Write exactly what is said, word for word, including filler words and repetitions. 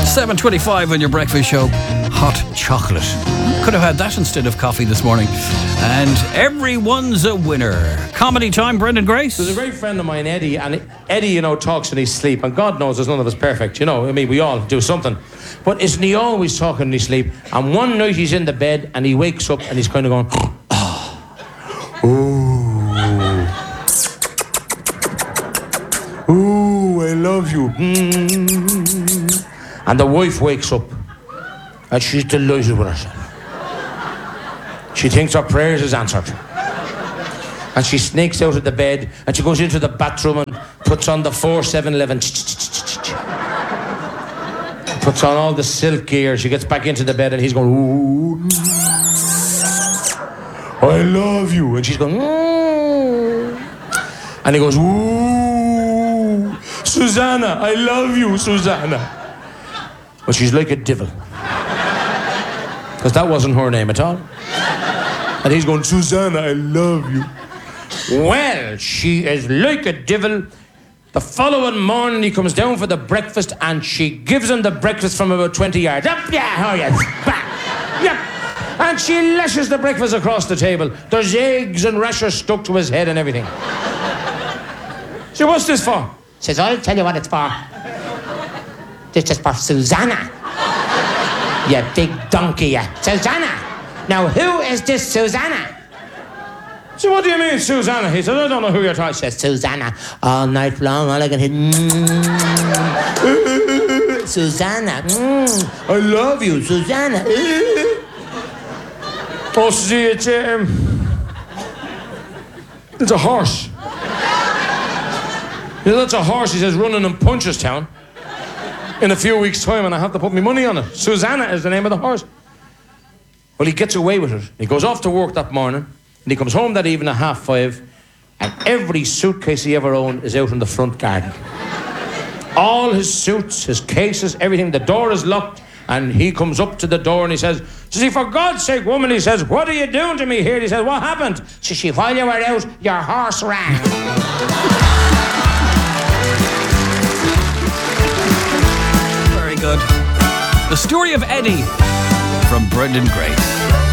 seven twenty-five on your breakfast show. Hot chocolate. Could have had that instead of coffee this morning. And everyone's a winner. Comedy time, Brendan Grace. There's a great friend of mine, Eddie, and Eddie, you know, talks in his sleep, and God knows there's none of us perfect, you know. I mean, we all do something. But isn't he always talking in his sleep? And one night he's in the bed, and he wakes up, and he's kind of going, oh, ooh, ooh, I love you. Mm. And the wife wakes up, and she's delighted with herself. She thinks her prayers is answered. And she sneaks out of the bed, and she goes into the bathroom and puts on the four seven eleven. Puts on all the silk gear. She gets back into the bed, and he's going, ooh, I love you. And she's going, ooh. And he goes, ooh, Susanna, I love you, Susanna. But she's like a devil. Because that wasn't her name at all. And he's going, Susanna, I love you. Well, she is like a devil. The following morning, he comes down for the breakfast, and she gives him the breakfast from about twenty yards. Up, yeah, oh yes, back, yep. And she lashes the breakfast across the table. There's eggs and rashers stuck to his head and everything. So what's this for? Says, I'll tell you what it's for. This is for Susanna. You big donkey, you. Susanna. Now, who is this Susanna? So what do you mean, Susanna? He said, I don't know who you're talking. She says, Susanna. All night long, all I can hear, mm, Susanna. Mm, I love you, Susanna. Oh, see, it's, um, it's a horse. You know, that's a horse, he says, running in Punchestown in a few weeks' time, and I have to put my money on it. Susanna is the name of the horse. Well, he gets away with it. He goes off to work that morning, and he comes home that evening at half five, and every suitcase he ever owned is out in the front garden. All his suits, his cases, everything. The door is locked, and he comes up to the door, and he says, says he, for God's sake, woman, he says, what are you doing to me here? He says, what happened? Says she, while you were out, your horse ran. Very good. The story of Eddie from Brendan Grace.